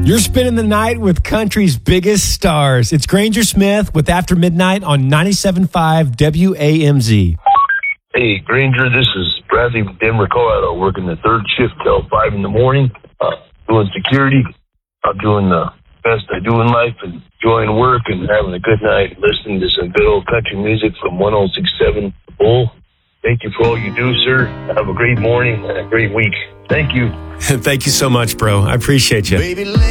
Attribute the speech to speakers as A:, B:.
A: You're spending the night with country's biggest stars. It's Granger Smith with After Midnight on 97.5 WAMZ.
B: Hey, Granger, this is Bradley from Denver, Colorado, working the third shift till 5 in the morning, doing security. I'm doing the best I do in life, and enjoying work and having a good night, listening to some good old country music from 106.7 Bull. Thank you for all you do, sir. Have a great morning and a great week. Thank you.
A: Thank you so much, bro. I appreciate you.